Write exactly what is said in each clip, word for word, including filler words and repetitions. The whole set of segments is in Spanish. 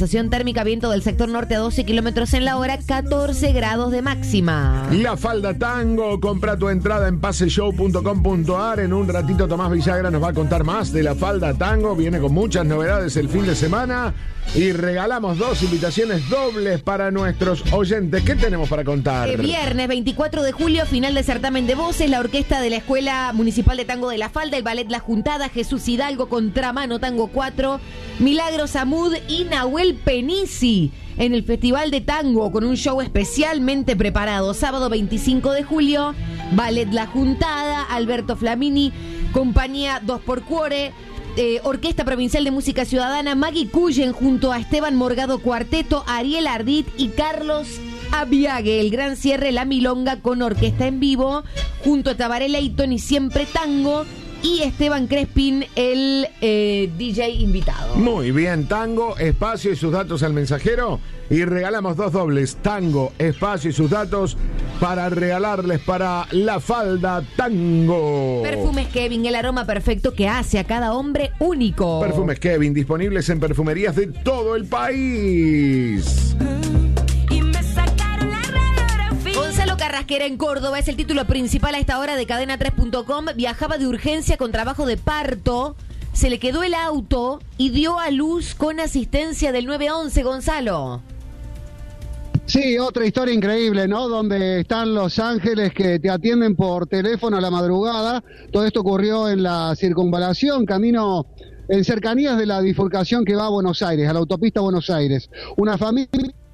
sensación térmica, viento del sector norte a doce kilómetros en la hora, catorce grados de máxima. La Falda Tango, compra tu entrada en paseshow punto com punto ar. En un ratito Tomás Villagra nos va a contar más de La Falda Tango. Viene con muchas novedades el fin de semana y regalamos dos invitaciones dobles para nuestros oyentes. ¿Qué tenemos para contar? Eh, viernes veinticuatro de julio, final de certamen de voces, la orquesta de la Escuela Municipal de Tango de La Falda, el ballet La Juntada, Jesús Hidalgo, Contramano Tango cuatro, Milagros Amud y Nahuel Penisi en el Festival de Tango con un show especialmente preparado. Sábado veinticinco de julio, ballet La Juntada, Alberto Flamini, compañía dos por Cuore, Eh, Orquesta Provincial de Música Ciudadana, Maggie Cullen junto a Esteban Morgado Cuarteto, Ariel Ardit y Carlos Abiague. El gran cierre, La Milonga con orquesta en vivo junto a Tabaré Leighton y Siempre Tango y Esteban Crespin, el eh, D J invitado. Muy bien, Tango, espacio y sus datos al mensajero y regalamos dos dobles, Tango, espacio y sus datos para regalarles para La Falda Tango. Perfumes Kevin, el aroma perfecto que hace a cada hombre único. Perfumes Kevin, disponibles en perfumerías de todo el país. Gonzalo Carrasquera en Córdoba es el título principal a esta hora de cadena tres punto com. Viajaba de urgencia con trabajo de parto, se le quedó el auto y dio a luz con asistencia del nueve once, Gonzalo. Sí, otra historia increíble, ¿no? Donde están los ángeles que te atienden por teléfono a la madrugada. Todo esto ocurrió en la circunvalación, camino en cercanías de la bifurcación que va a Buenos Aires, a la autopista Buenos Aires. Una familia...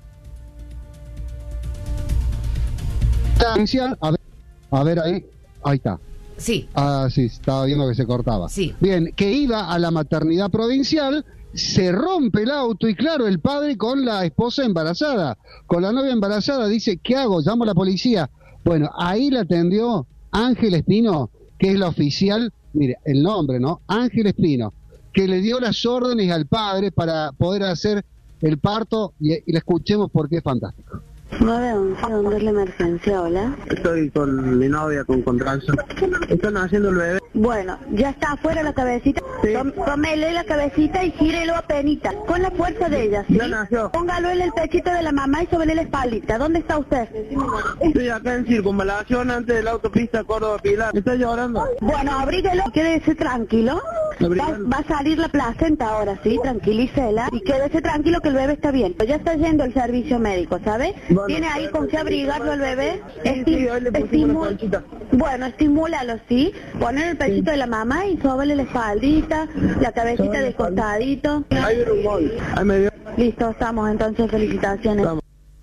A ver, a ver ahí, ahí está. Sí. Ah, sí, estaba viendo que se cortaba. Sí. Bien, que iba a la maternidad provincial, se rompe el auto y claro, el padre con la esposa embarazada, con la novia embarazada, dice, ¿qué hago? Llamo a la policía. Bueno, ahí la atendió Ángel Espino, que es la oficial, mire, el nombre, ¿no? Ángel Espino, que le dio las órdenes al padre para poder hacer el parto y, y la escuchemos porque es fantástico. nueve once, ¿dónde es la emergencia? Hola. Estoy con mi novia, con contracción. Están haciendo el bebé. Bueno, ya está afuera la cabecita. Sí. Tom- Tómele la cabecita y gírelo a penita. Con la fuerza de ella, ¿sí? Ya nació. Póngalo en el pechito de la mamá y sobre la espaldita. ¿Dónde está usted? Estoy acá en circunvalación antes de la autopista Córdoba-Pilar. ¿Está llorando? Bueno, abríguelo. Quédese tranquilo. Va, Abrigalo. va a salir la placenta ahora, ¿sí? Tranquilícela. Y quédese tranquilo que el bebé está bien. Ya está yendo el servicio médico, ¿sabe? Bueno, Tiene ahí con qué abrigarlo al bebé. Sí, Esti- sí, hoy le pusimos una estimul- colchita. Bueno, estimúlalo, ¿sí? Poner el pechito de la mamá y sóbele la espaldita, la cabecita Sóbele la de espaldita. costadito. Ahí viene un gol. Ahí me dio. Listo, estamos entonces, felicitaciones. Estamos.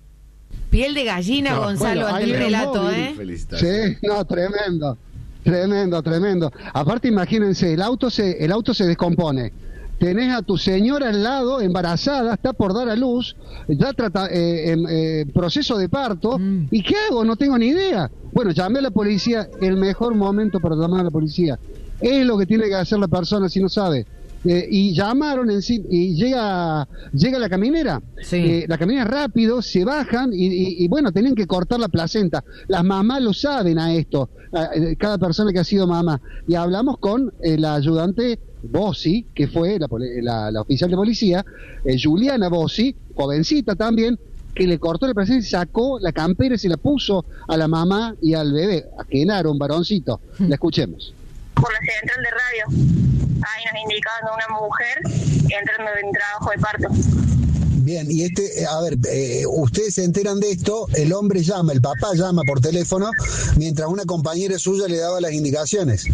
Piel de gallina, No, Gonzalo, bueno, ante ahí el era un relato, móvil. ¿eh? Felicitaciones. Sí, no, tremendo, tremendo, tremendo. Aparte, imagínense, el auto se, el auto se descompone. Tenés a tu señora al lado, embarazada, está por dar a luz, ya trata, eh, en eh, proceso de parto, Mm. ¿y qué hago? No tengo ni idea. Bueno, llamé a la policía, el mejor momento para llamar a la policía. Es lo que tiene que hacer la persona si no sabe. Eh, y llamaron en sí, y llega llega la caminera. Sí. Eh, la caminera rápido, se bajan y, y, y bueno, tienen que cortar la placenta. Las mamás lo saben a esto, a, a cada persona que ha sido mamá. Y hablamos con eh, la ayudante Bossi, que fue la, poli- la, la oficial de policía, eh, Juliana Bossi, jovencita también, que le cortó la placenta y sacó la campera y se la puso a la mamá y al bebé, a Kenaro, un varoncito. La escuchemos. Por la central de radio. Ahí nos indicaban una mujer entrando en trabajo de parto. Bien, y este, eh, a ver, eh, ustedes se enteran de esto, el hombre llama, el papá llama por teléfono, mientras una compañera suya le daba las indicaciones.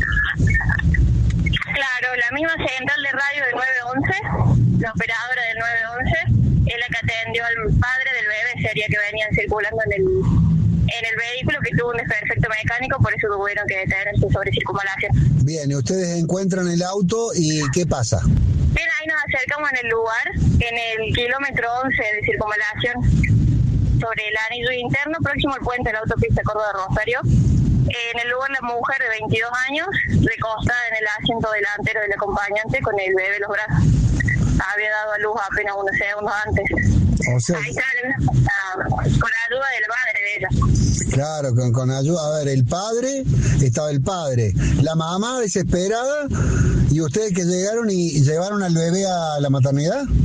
Claro, la misma central de radio del nueve once, la operadora del nueve once, es la que atendió al padre del bebé, sería que venían circulando en el en el vehículo, que tuvo un desperfecto mecánico, por eso tuvieron que detenerse sobre circunvalación. Bien, y ustedes encuentran el auto y ¿qué pasa? Bien, ahí nos acercamos en el lugar, en el kilómetro once de circunvalación, sobre el anillo interno, próximo al puente de la autopista Córdoba-Rosario. En el lugar, la mujer de veintidós años, recostada en el asiento delantero del acompañante con el bebé en los brazos. Había dado a luz apenas unos segundos antes. O sea, Ahí está, uh, con la ayuda del padre de ella. claro, con, con ayuda, a ver, el padre, estaba el padre, la mamá desesperada, y ustedes que llegaron y llevaron al bebé a la maternidad.